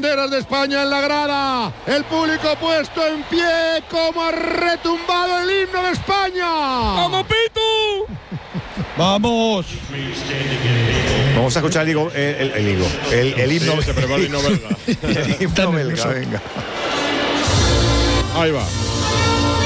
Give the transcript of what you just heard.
banderas de España en la grada. El público puesto en pie, como ha retumbado el himno de España. ¡Vamos, Pitu! ¡Vamos! Vamos a escuchar el himno Sí, se prepara el himno belga. El himno belga, venga. Ahí va.